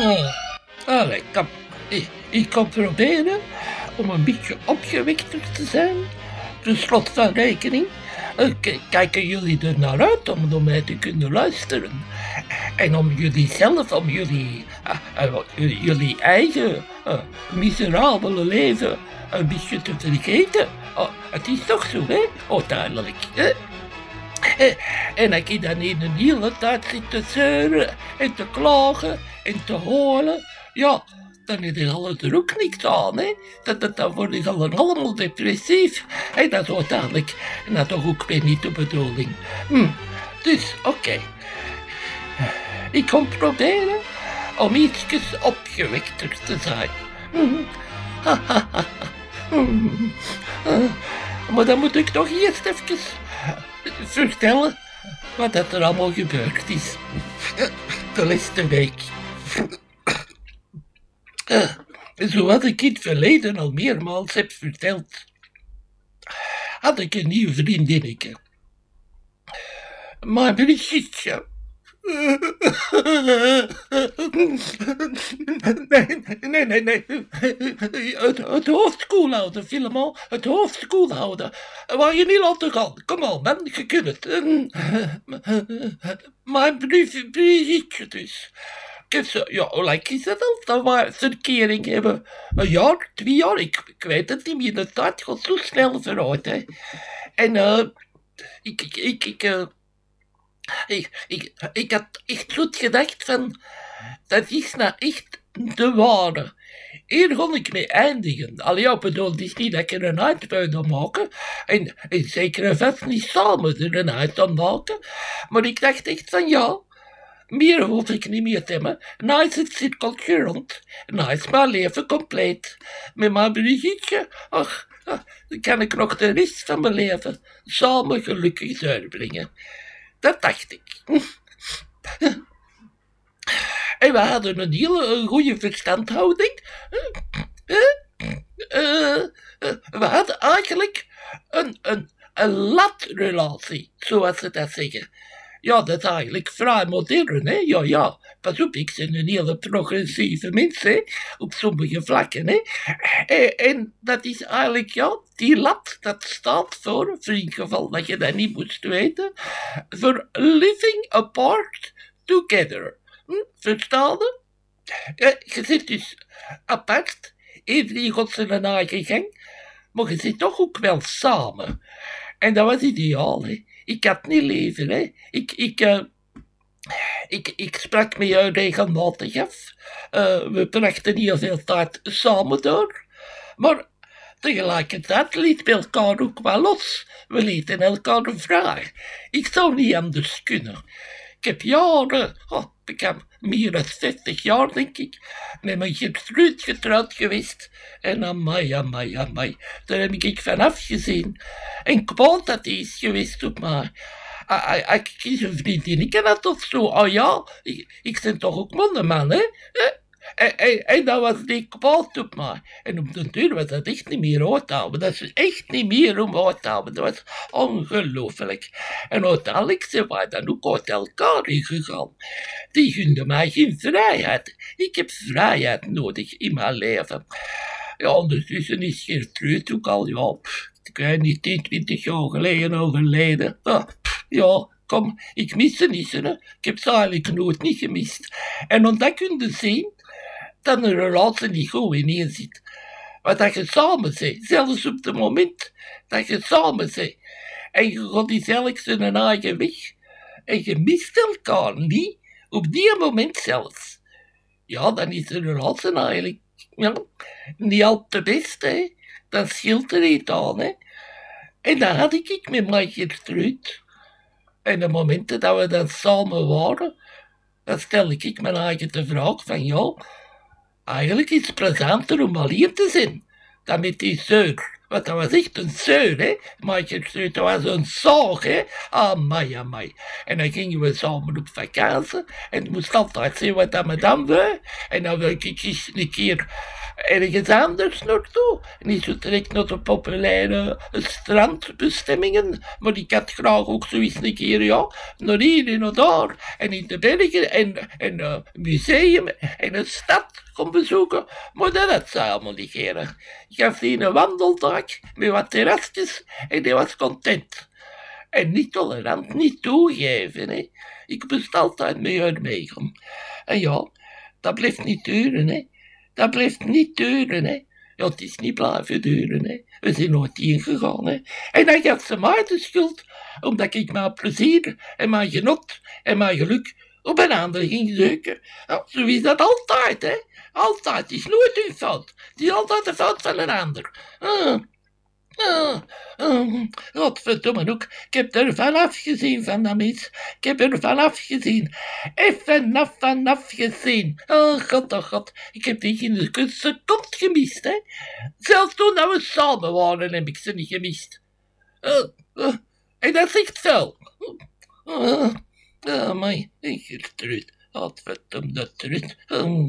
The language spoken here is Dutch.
Allee, kom. Ik kan proberen om een beetje opgewekter te zijn. Per slot van rekening kijken jullie er naar uit om mij te kunnen luisteren. En om jullie zelf, om jullie eigen miserabele leven een beetje te vergeten. Het is toch zo, hè? Uiteindelijk. En als je dan in een hele tijd zit te zeuren en te klagen en te holen, ja, dan is er alles er ook niks aan, hè. Dan word je allemaal depressief. En dat is uiteindelijk toch ook weer niet de bedoeling. Dus, oké. Ik kan proberen om ietsjes opgewekter te zijn. Maar dan moet ik toch eerst even vertellen wat er allemaal gebeurd is de laatste week. Zoals ik in het verleden al meermaals heb verteld, had ik een nieuw vriendinnetje. Maar Brigitte. Nee. Het hoofd koel houden, Filemon. Het hoofd koel houden. Waar je niet laten gaan. Kom op, man, je kunt het. Maar Brigitte dus. Ja, hoe lang is dat al? Dat we verkering hebben. Een jaar, 2 jaar, ik weet het niet meer. De tijd gaat zo snel vooruit, hè. En ik had echt goed gedacht van, dat is nou echt de ware. Hier kon ik mee eindigen. Allee, ja, bedoel, het is niet dat ik er een uit wil maken. En zeker en vast niet samen er een uit aan maken. Maar ik dacht echt van, ja, meer hoef ik niet meer te hebben. Nou is het cirkeltje rond. Nou is mijn leven compleet. Met mijn Brigitte, ach, dan kan ik nog de rest van mijn leven samen gelukkig doorbrengen. Dat dacht ik. En we hadden een hele goede verstandhouding. We hadden eigenlijk een latrelatie, zoals ze dat zeggen. Ja, dat is eigenlijk vrij modern, hè. Ja. Pas op, ik ben een hele progressieve mens, hè. Op sommige vlakken, hè. En dat is eigenlijk, ja, die lat, dat staat voor in geval dat je dat niet moest weten, voor living apart together. Verstaan je? Je zit dus apart, iedereen gaat zijn eigen gang, maar je zit toch ook wel samen. En dat was ideaal, hè. Ik had niet leven, hè. Ik sprak met jou regelmatig af. We brachten heel veel tijd samen door. Maar tegelijkertijd lieten we elkaar ook wel los. We lieten elkaar vrij. Ik zou niet anders kunnen. Ik heb jaren, ik heb meer dan 60 jaar, denk ik, met mijn Gertrude getrouwd geweest. En amai, daar heb ik vanaf gezien. En kwaad dat is geweest op mij. Ik kies een vriendinnetje had of zo. Oh ja, ik ben toch ook maar een man, hè? En dat was die kwaad op mij. En op de duur was dat echt niet meer uit te houden. Dat is echt niet meer om uit te houden. Dat was ongelooflijk. En uiteindelijk zijn wij dan ook uit elkaar gegaan. Die gunde mij geen vrijheid. Ik heb vrijheid nodig in mijn leven. Ja, ondertussen is Gertrude ook al, ja, ik weet niet, 10, 20 jaar geleden overleden. Ja, kom, ik mis ze niet, hè. Ik heb ze eigenlijk nooit niet gemist. En om dat kun je zien, dat een relatie niet goed ineen zit. Maar dat je samen bent, zelfs op het moment dat je samen bent. En je gaat die zelf zijn eigen weg. En je mist elkaar niet, op die moment zelfs. Ja, dan is een relatie eigenlijk, ja, niet al te best, hè. Dan scheelt er iets aan, hè. En dat had ik met mijn Gertrude. En de momenten dat we dan samen waren, dan stel ik mijn eigen de vraag van, ja, eigenlijk is het plezanter om alleen te zijn dan met die zeur. Want dat was echt een zeur, hè. Maar dat was een zaag, hè. Amai. En dan gingen we samen op vakantie. En het moest altijd zien wat dat me dan wou. En dan wil ik eens een keer ergens anders naartoe. Niet zo direct naar de populaire strandbestemmingen, maar ik had graag ook zoiets een keer, ja, naar hier en naar daar. En in de bergen en een museum en een stad kon bezoeken, maar dat had ze allemaal niet graag. Ik gaf die een wandeldag met wat terrasjes en die was content. En niet tolerant, niet toegeven, hè. Ik moest altijd met haar meegaan. En ja, dat blijft niet duren, hè. Dat blijft niet duren, hè. Ja, het is niet blijven duren, hè. We zijn nooit ingegaan, hè. En dan gaf ze mij de schuld, omdat ik mijn plezier en mijn genot en mijn geluk op een ander ging zoeken. Ja, zo is dat altijd, hè. Altijd. Het is nooit uw fout. Het is altijd de fout van een ander. Godverdomme ook. Ik heb er vanaf gezien van dat mis. Ik heb er vanaf gezien. Even vanaf gezien. Oh god. Ik heb die in een seconde gemist, hè. Zelfs toen dat we samen waren, heb ik ze niet gemist. En dat is echt veel. Maar ik er terug. Godverdomme terug.